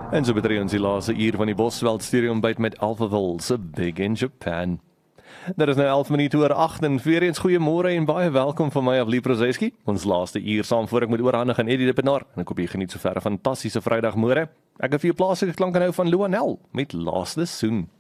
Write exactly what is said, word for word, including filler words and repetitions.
En so betree ons die laaste uur van die Bosveld Studio ontbyt met Alphaville se Big in Japan. Dit is nou elf minute oor agt en weer eens goeiemôre en baie welkom van my Avlie Prozeski. Ons laaste uur saam voor ek moet oorhandig aan Eddie Dippenaar en ek hoop jy geniet so ver 'n fantastiese Vrydagmôre. Ek het vir jou plaaslike klanke nou van Luanel met Laaste Soen.